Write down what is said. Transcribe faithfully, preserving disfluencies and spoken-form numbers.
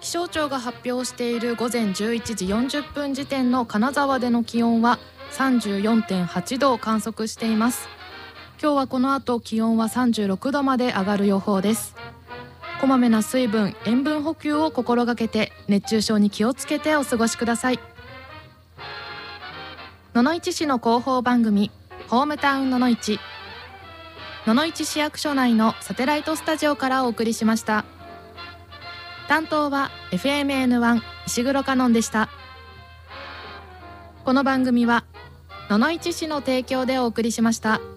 気象庁が発表している午前じゅういちじよんじゅっぷん時点の金沢での気温は さんじゅうよんてんはちどを観測しています。今日はこの後気温はさんじゅうろくどまで上がる予報です。こまめな水分・塩分補給を心がけて熱中症に気をつけてお過ごしください。野々市市の広報番組ホームタウン野々市、野々市市役所内のサテライトスタジオからお送りしました。担当は エフエムエヌワン 石黒香音でした。この番組は野々市市の提供でお送りしました。